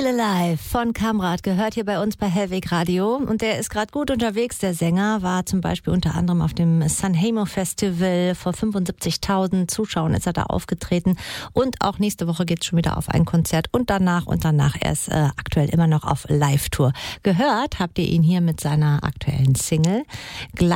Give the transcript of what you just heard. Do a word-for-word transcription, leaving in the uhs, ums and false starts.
Alive von Kamrat gehört hier bei uns bei Hellweg Radio und der ist gerade gut unterwegs. Der Sänger war zum Beispiel unter anderem auf dem Sanremo Festival. Vor fünfundsiebzigtausend Zuschauern ist er da aufgetreten und auch nächste Woche geht's schon wieder auf ein Konzert und danach und danach. Er ist äh, aktuell immer noch auf Live-Tour. Gehört habt ihr ihn hier mit seiner aktuellen Single.